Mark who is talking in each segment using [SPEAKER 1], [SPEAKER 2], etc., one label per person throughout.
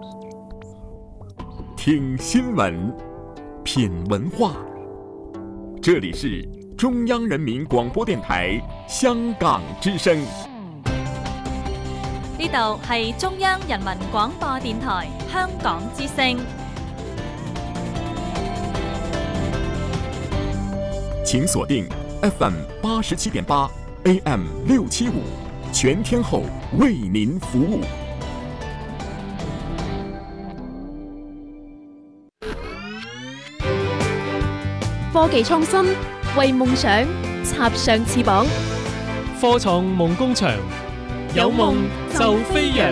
[SPEAKER 1] 听新闻，品文化。这里是中央人民廣播電台香港之聲。
[SPEAKER 2] 呢度係中央人民廣播電台香港之聲。
[SPEAKER 1] 請鎖定 FM 87.8 AM 675，全天候為您服務。
[SPEAKER 3] 科技創新，為夢想插上翅膀。
[SPEAKER 4] 科創夢工場，有夢就飛揚。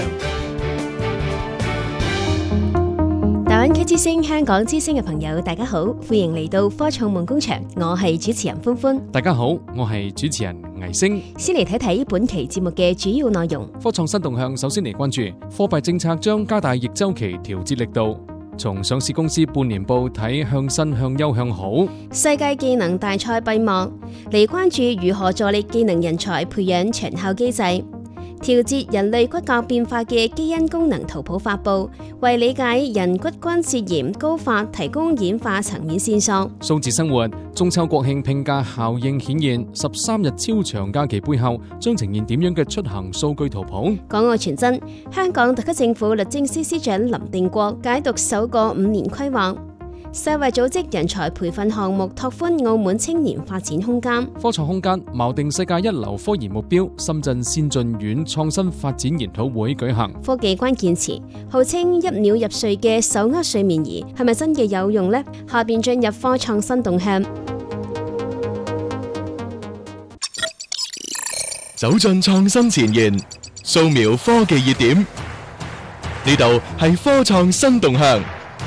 [SPEAKER 3] 大灣區之聲、香港之聲嘅朋友，大家好，歡迎嚟到科創夢工場，我係主持人歡歡。
[SPEAKER 4] 大家好，我係主持人倪星。
[SPEAKER 3] 先嚟睇睇本期節目嘅主要內容。
[SPEAKER 4] 科創新動向，首先嚟關注貨幣政策將加大逆週期調節力度。從上市公司半年報睇，向新向優向好。
[SPEAKER 3] 世界技能大賽閉幕，嚟關注如何助力技能人才培養長效機制。調節人類骨骼變化嘅基因功能圖譜發布，為理解人骨關節炎高發提供演化層面線索。
[SPEAKER 4] 數字生活，中秋國慶拼假效應顯現，13日超長假期背後將呈現點樣嘅出行數據圖譜？
[SPEAKER 3] 港澳傳真，香港特區政府律政司司長林定國解讀首個5年規劃。世衛組織人才培訓項目拓寬澳門青年發展空間。
[SPEAKER 4] 科創空間錨定世界一流科研目標，深圳先進院創新發展研討會舉行。
[SPEAKER 3] 科技關鍵詞，號稱1秒入睡嘅手握睡眠儀係咪真嘅有用呢？下邊進入科創新動向，
[SPEAKER 5] 走進創新前沿，掃描科技熱點，呢度係科創新動向。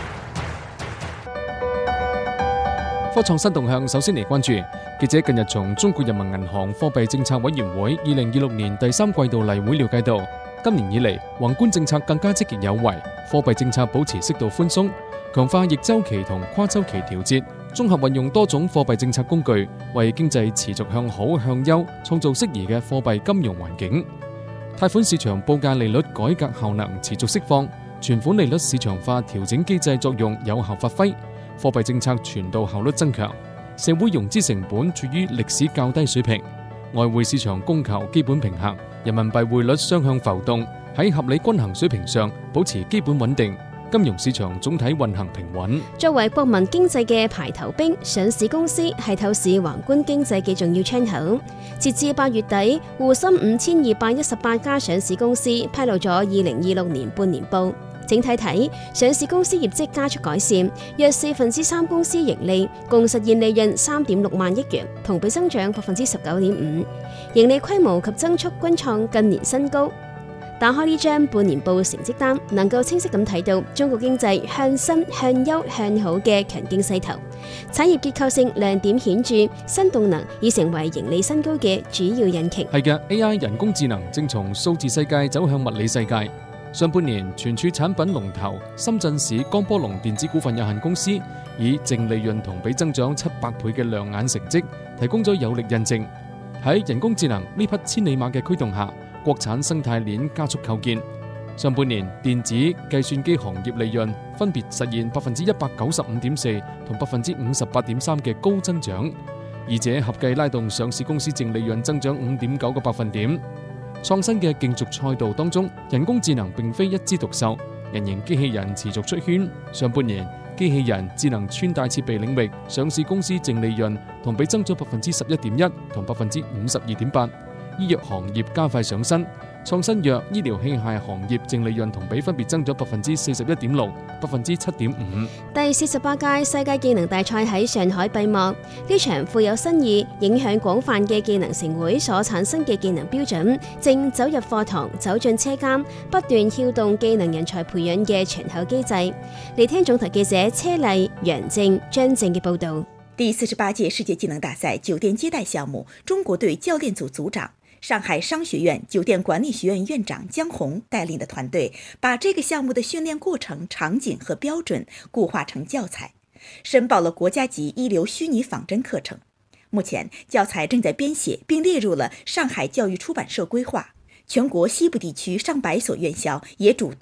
[SPEAKER 4] 科創新動向，首先嚟關注記者近日從中國人民銀行貨幣政策委員會2026年第3季度例會了解到，今年以嚟宏觀政策更加積極有為，貨幣政策保持適度寬鬆，強化逆週期同跨週期調節，綜合運用多種貨幣政策工具，為經濟持續向好向優創造適宜嘅貨幣金融環境。貸款市場報價利率改革效能持續釋放，存款利率市場化調整機制作用有效發揮，貨幣政策傳導效率增強，社會融資成本處於歷史較低水平，外匯市場供求基本平衡，人民幣匯率雙向浮動，喺合理均衡水平上保持基本穩定，金融市場總體運行平穩。
[SPEAKER 3] 作為國民經濟嘅排頭兵，上市公司係透視宏觀經濟嘅重要窗口。截至8月底，滬深5218家上市公司披露咗2026年半年報。整體睇，上市公司業績加速改善，約3%公司盈利，共實現利潤3.6萬億元，同比增長19.5%，盈利規模及增速均創近年新高。打開呢張半年報成績單，能夠清晰咁睇到中國經濟向新、向優、向好嘅強勁勢頭，產業結構性亮點顯著，新動能已成為盈利新高嘅主要引擎。
[SPEAKER 4] 係嘅 ，AI 人工智能正從數字世界走向物理世界。上半年，存儲產品龍頭深圳市江波龍電子股份有限公司以淨利潤同比增長700倍嘅亮眼成績，提供咗有力印證。喺人工智能呢匹千里馬嘅驅動下，國產生態鏈加速構建。上半年，電子計算機行業利潤分別實現195.4%同58.3%嘅高增長，二者合計拉動上市公司淨利潤增長5.9個百分點。創新嘅競逐賽道當中，人工智能並非一枝獨秀，人形機器人持續出圈。上半年，機器人智能穿戴設備領域上市公司淨利潤同比增咗11.1%同52.8%。醫藥行業加快上新，創新藥、醫療器械行業淨利潤同比分別增咗41.6%、7.5%。
[SPEAKER 3] 第48屆世界技能大賽喺上海閉幕，呢場富有新意、影響廣泛嘅技能盛會所產生嘅技能標準，正走入課堂、走進車間，不斷撬動技能人才培養嘅長效機制。嚟聽總台記者車麗、楊正、張正嘅報導。
[SPEAKER 6] 第48屆世界技能大賽酒店接待項目，中國隊教練組組長上海商學院酒店管理學院院長江紅帶領的團隊，把這個項目的訓練過程、場景和標準固化成教材，申報了國家級一流虛擬仿真課程。目前教材正在編寫，並列入了上海教育出版社規劃。全國西部地區上百所院校也主動